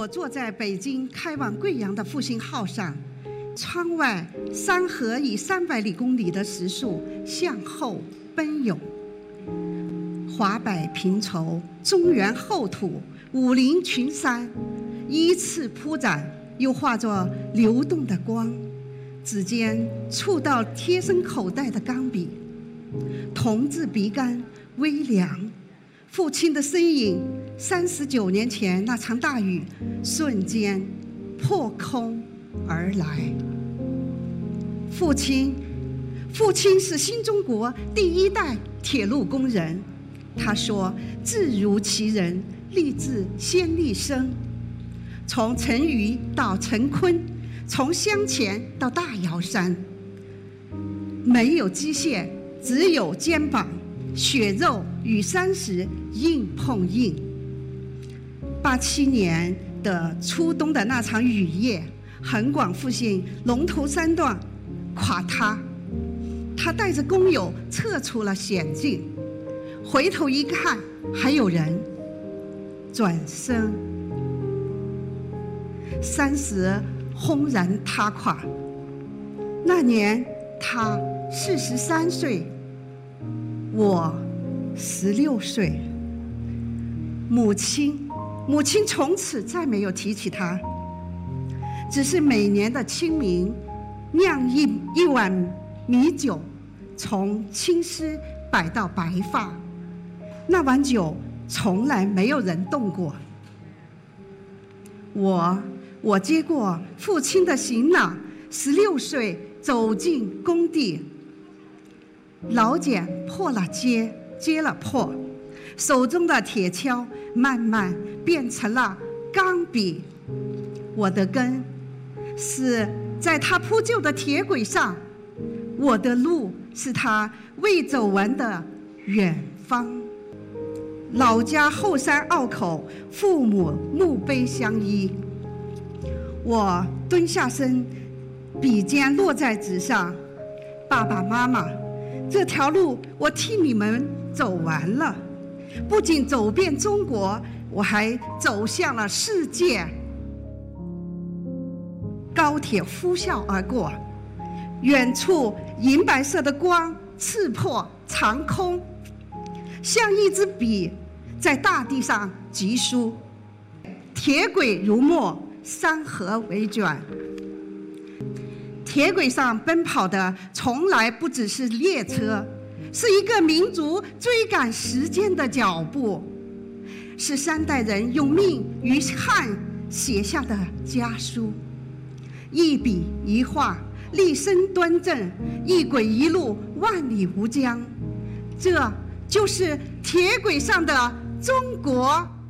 我坐在北京开往贵阳的复兴号上，窗外山河以300里公里的时速向后奔涌，华柏平畴，中原厚土，武陵群山依次铺展，又化作流动的光，指尖触到贴身口袋的钢笔，铜质笔杆微凉，父亲的身影39年前那场大雨瞬间破空而来。父亲是新中国第1代铁路工人，他说字如其人，立志先立身。从陈余到陈坤，从湘黔到大瑶山，没有机械，只有肩膀，血肉与山石硬碰硬。87年的初冬的那场雨夜，横广复兴龙头3段垮塌，他带着工友撤出了险境，回头一看还有人，转身，山石轰然塌垮。那年他43岁，我16岁。母亲从此再没有提起他，只是每年的清明酿一碗米酒，从青丝摆到白发，那碗酒从来没有人动过。我接过父亲的行囊，16岁走进工地，老茧破了接了破，手中的铁锹慢慢变成了钢笔。我的根是在他铺就的铁轨上，我的路是他未走完的远方。老家后山坳口，父母墓碑相依。我蹲下身，笔尖落在纸上，爸爸妈妈，这条路我替你们走完了，不仅走遍中国，我还走向了世界。高铁呼啸而过，远处银白色的光刺破长空，像一支笔在大地上疾书。铁轨如墨，山河为卷。铁轨上奔跑的从来不只是列车，是一个民族追赶时间的脚步，是3代人用命与汗写下的家书。一笔一画，立身端正，一轨一路，万里无疆。这就是铁轨上的中国。